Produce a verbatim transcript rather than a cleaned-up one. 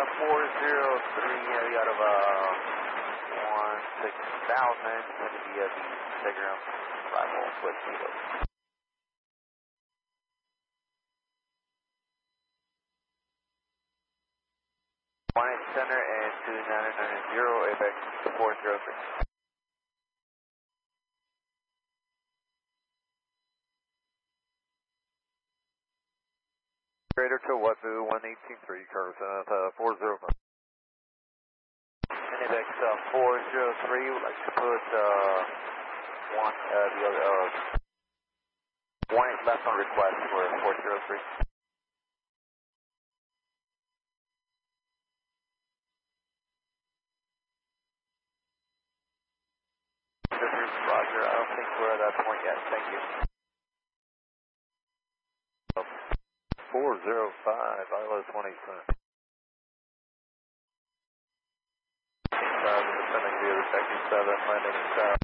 uh, four zero three, heavy out of uh, one six thousand, going to be at the Instagram arrival with Kilo. one eight center and two nine nine zero, Apex four zero three. Greater to Wazoo one eighteen three, curves at uh, four zero five. And Apex uh, four zero three, would like to put uh, one, uh, the other, uh, one eight left on request for four zero three. Roger, I don't think we're at that point yet. Thank you. four zero five, I L S one eight center. Uh, descending via the second seven, landing south.